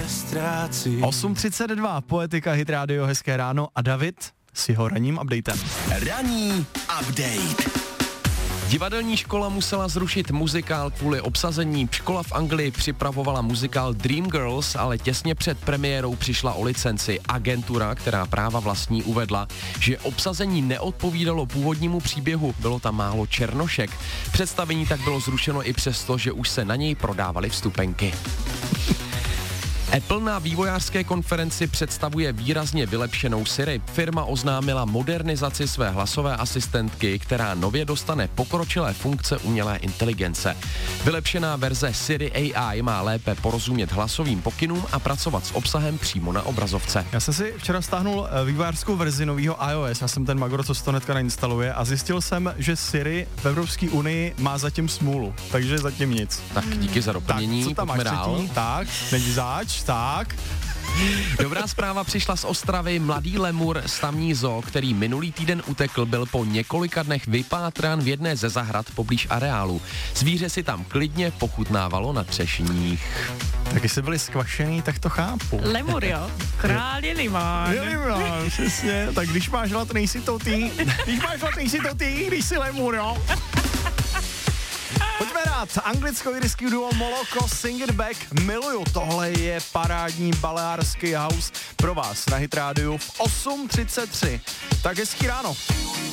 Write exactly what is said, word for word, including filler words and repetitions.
osm třicet dva, Poetika, Hit Radio, hezké ráno a David s jeho ranním updatem. Ranní update. Divadelní škola musela zrušit muzikál kvůli obsazení. Škola v Anglii připravovala muzikál Dreamgirls, ale těsně před premiérou přišla o licenci. Agentura, která práva vlastní, uvedla, že obsazení neodpovídalo původnímu příběhu, bylo tam málo černošek. Představení tak bylo zrušeno i přesto, že už se na něj prodávaly vstupenky. Apple na vývojářské konferenci představuje výrazně vylepšenou Siri. Firma oznámila modernizaci své hlasové asistentky, která nově dostane pokročilé funkce umělé inteligence. Vylepšená verze Siri A I má lépe porozumět hlasovým pokynům a pracovat s obsahem přímo na obrazovce. Já jsem si včera stáhnul vývojářskou verzi nového iOS, já jsem ten magor, co se to hnedka nainstaluje, a zjistil jsem, že Siri v Evropské unii má zatím smůlu, takže zatím nic. Tak díky za doplnění. Tak, co tam máš třetí? Tak, není zač, tak. Dobrá zpráva přišla z Ostravy. Mladý lemur z tamní zoo, který minulý týden utekl, byl po několika dnech vypátrán v jedné ze zahrad poblíž areálu. Zvíře si tam klidně pochutnávalo na třešních. Tak jestli byli skvašený, tak to chápu. Lemur, jo? Král je limán. Je limán, přesně. Tak když máš hlad, nejsi to ty. Když máš hlad, nejsi to ty, když jsi lemur, jo? Pojďme rád, anglicko-irský duo Moloko, Sing It Back, miluju, tohle je parádní baleárský house pro vás na Hit Rádiu v osm třicet tři. Tak hezký ráno.